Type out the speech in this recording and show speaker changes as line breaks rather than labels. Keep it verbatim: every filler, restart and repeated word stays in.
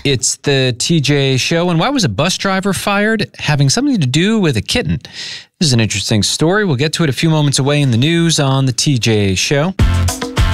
It's the T J Show. And why was a bus driver fired? Having something to do with a kitten. This is an interesting story. We'll get to it a few moments away in the news on the T J Show.